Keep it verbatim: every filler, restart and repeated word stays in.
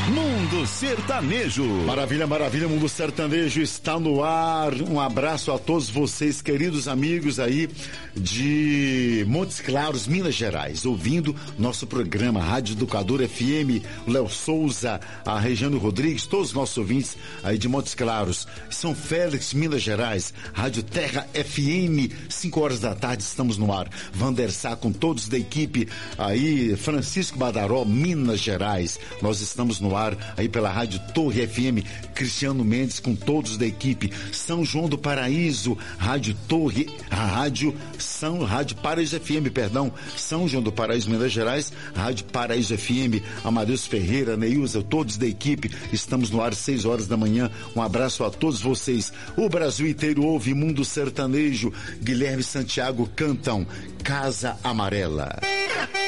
Mundo Sertanejo. Maravilha, maravilha, Mundo Sertanejo está no ar. Um abraço a todos vocês, queridos amigos aí de Montes Claros, Minas Gerais, ouvindo nosso programa Rádio Educador F M, o Léo Souza, a Regiane Rodrigues, todos os nossos ouvintes aí de Montes Claros, São Félix, Minas Gerais, Rádio Terra F M, cinco horas da tarde estamos no ar. Vander Sá com todos da equipe aí, Francisco Badaró, Minas Gerais, nós estamos no ar aí pela Rádio Torre F M, Cristiano Mendes com todos da equipe, São João do Paraíso, Rádio Torre, a Rádio São, Rádio Paraíso F M, perdão, São João do Paraíso, Minas Gerais, Rádio Paraíso F M, Amadeus Ferreira, Neilza, todos da equipe, estamos no ar seis horas da manhã, um abraço a todos vocês. O Brasil inteiro ouve Mundo Sertanejo, Guilherme e Santiago cantam Casa Amarela.